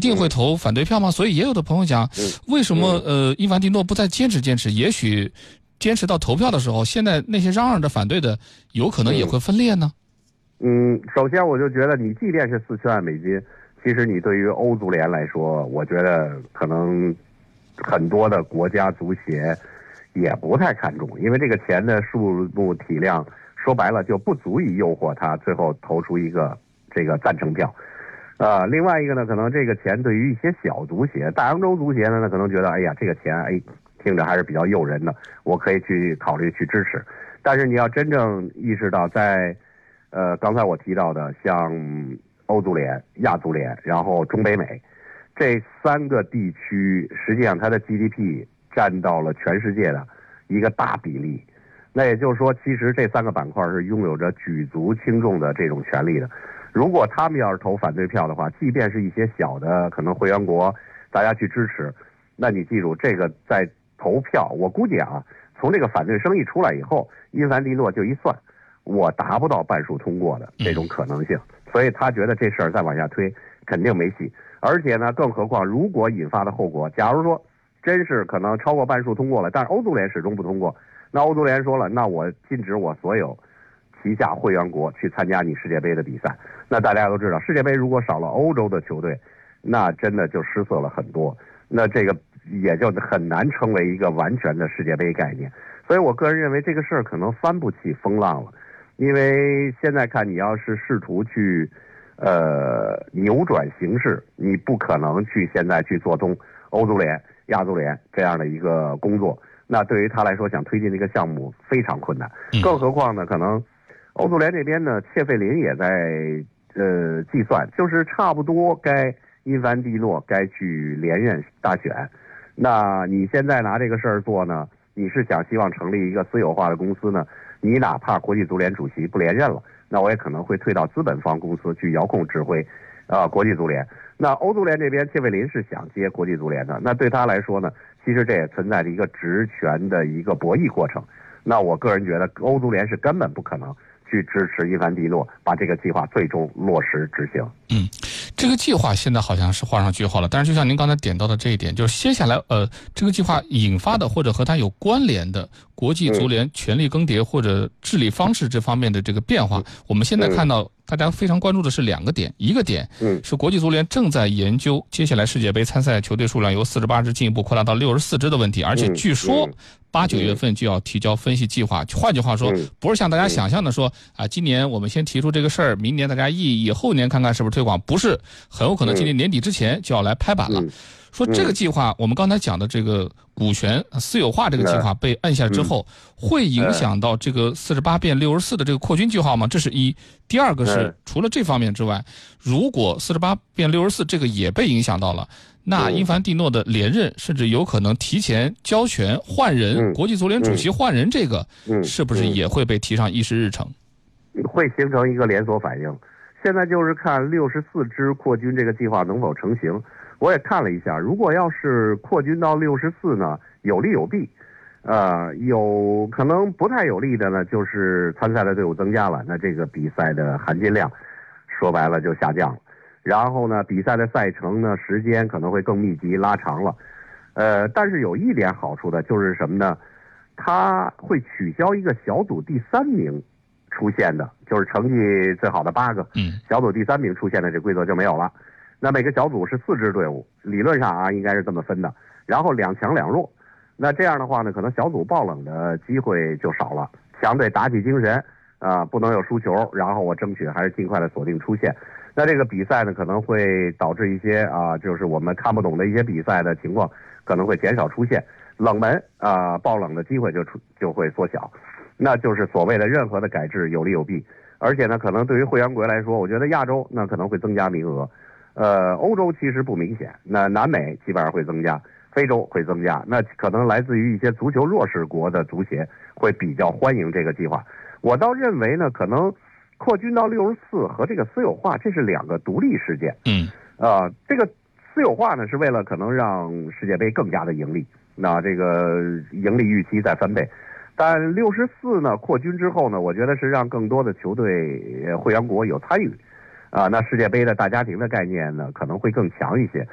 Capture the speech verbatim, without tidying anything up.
定会投反对票吗？所以也有的朋友讲，为什么呃伊凡蒂诺不再坚持坚持？也许坚持到投票的时候，现在那些嚷嚷着反对的，有可能也会分裂呢？ 嗯，首先我就觉得，你即便是四千万美金，其实你对于欧足联来说，我觉得可能很多的国家足协也不太看重，因为这个钱的数目体量，说白了就不足以诱惑他最后投出一个这个赞成票。呃，另外一个呢，可能这个钱对于一些小足协，大洋洲足协呢，可能觉得，哎呀，这个钱，哎，听着还是比较诱人的，我可以去考虑去支持。但是你要真正意识到在，呃，刚才我提到的像欧足联、亚足联，然后中北美这三个地区，实际上它的 G D P 占到了全世界的一个大比例。那也就是说，其实这三个板块是拥有着举足轻重的这种权利的。如果他们要是投反对票的话，即便是一些小的可能会员国，大家去支持，那你记住，这个在投票，我估计啊，从这个反对声一出来以后，因凡蒂诺就一算，我达不到半数通过的这种可能性，所以他觉得这事儿再往下推肯定没戏。而且呢，更何况如果引发的后果，假如说真是可能超过半数通过了，但是欧足联始终不通过，那欧足联说了，那我禁止我所有旗下会员国去参加你世界杯的比赛。那大家都知道，世界杯如果少了欧洲的球队，那真的就失色了很多，那这个也就很难成为一个完全的世界杯概念。所以我个人认为这个事儿可能翻不起风浪了，因为现在看，你要是试图去呃扭转形势，你不可能去现在去做通欧足联、亚足联这样的一个工作，那对于他来说想推进这个项目非常困难。更何况呢，可能欧足联这边呢，切费林也在呃计算，就是差不多该因凡蒂诺该去连任大选。那你现在拿这个事儿做呢，你是想希望成立一个私有化的公司呢，你哪怕国际足联主席不连任了，那我也可能会退到资本方公司去遥控指挥啊、呃、国际足联。那欧足联这边切费林是想接国际足联的，那对他来说呢，其实这也存在着一个职权的一个博弈过程。那我个人觉得欧足联是根本不可能去支持因凡蒂诺把这个计划最终落实执行。 嗯，这个计划现在好像是画上句号了，但是就像您刚才点到的这一点，就是接下来呃这个计划引发的或者和它有关联的国际足联权力更迭或者治理方式这方面的这个变化，我们现在看到大家非常关注的是两个点，一个点是国际足联正在研究接下来世界杯参赛球队数量由四十八支进一步扩大到六十四支的问题，而且据说八九月份就要提交分析计划。换句话说，不是像大家想象的说啊，今年我们先提出这个事儿，明年大家议议，后年看看是不是推广，不是，很有可能今年年底之前就要来拍板了。说这个计划，我们刚才讲的这个股权私有化这个计划被按下之后，会影响到这个四十八变六十四的这个扩军计划吗？这是一。第二个是，除了这方面之外，如果四十八变六十四这个也被影响到了，那因凡蒂诺的连任甚至有可能提前交权换人，国际足联主席换人，这个是不是也会被提上议事日程？ 会形成一个连锁反应。现在就是看六十四支扩军这个计划能否成型。我也看了一下，如果要是扩军到六十四呢，有利有弊。呃，有可能不太有利的呢，就是参赛的队伍增加了，那这个比赛的含金量说白了就下降了。然后呢，比赛的赛程呢，时间可能会更密集拉长了。呃，但是有一点好处的就是什么呢？它会取消一个小组第三名出现的，就是成绩最好的八个，嗯，小组第三名出现的这规则就没有了。那每个小组是四支队伍，理论上啊应该是这么分的，然后两强两弱。那这样的话呢，可能小组爆冷的机会就少了，强队打起精神啊、呃，不能有输球，然后我争取还是尽快的锁定出线。那这个比赛呢，可能会导致一些啊、呃，就是我们看不懂的一些比赛的情况，可能会减少出现，冷门啊、呃，爆冷的机会就出就会缩小。那就是所谓的任何的改制有利有弊，而且呢，可能对于会员国来说，我觉得亚洲那可能会增加名额。呃，欧洲其实不明显，那南美基本上会增加，非洲会增加，那可能来自于一些足球弱势国的足协会比较欢迎这个计划。我倒认为呢，可能扩军到六十四和这个私有化这是两个独立事件。嗯，呃，这个私有化呢是为了可能让世界杯更加的盈利，那这个盈利预期再翻倍。但六十四呢扩军之后呢，我觉得是让更多的球队会员国有参与。啊，那世界杯的大家庭的概念呢，可能会更强一些。